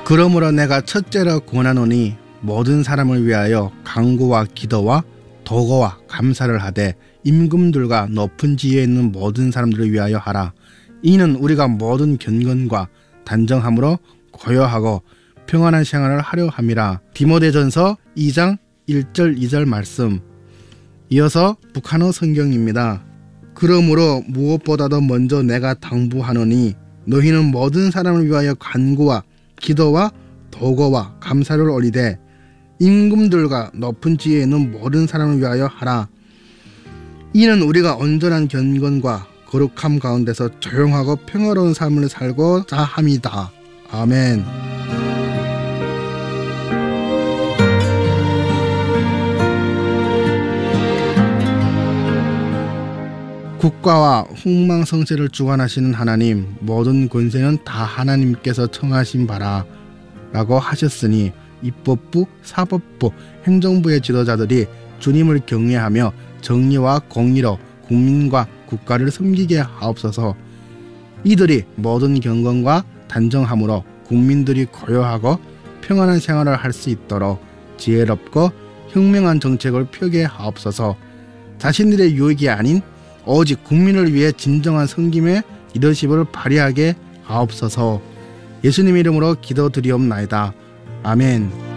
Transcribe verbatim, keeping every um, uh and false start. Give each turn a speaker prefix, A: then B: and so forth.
A: 그러므로 내가 첫째로 권하노니 모든 사람을 위하여 간구와 기도와 도거와 감사를 하되 임금들과 높은 지위에 있는 모든 사람들을 위하여 하라. 이는 우리가 모든 경건과 단정함으로 고요하고 평안한 생활을 하려 함이라. 디모데전서 이 장 일 절 이 절 말씀. 이어서 북한어 성경입니다. 그러므로 무엇보다도 먼저 내가 당부하노니 너희는 모든 사람을 위하여 간구와 기도와 도거와 감사를 올리되 임금들과 높은 지위에 있는 모든 사람을 위하여 하라. 이는 우리가 온전한 경건과 거룩함 가운데서 조용하고 평화로운 삶을 살고자 함이다. 아멘. 국가와 흥망성쇠를 주관하시는 하나님, 모든 권세는 다 하나님께서 청하신 바라 라고 하셨으니 입법부, 사법부, 행정부의 지도자들이 주님을 경외하며 정의와 공의로 국민과 국가를 섬기게 하옵소서. 이들이 모든 경건과 단정함으로 국민들이 고요하고 평안한 생활을 할 수 있도록 지혜롭고 현명한 정책을 펴게 하옵소서. 자신들의 유익이 아닌 오직 국민을 위해 진정한 섬김의 리더십을 발휘하게 하옵소서. 예수님 이름으로 기도드리옵나이다. 아멘.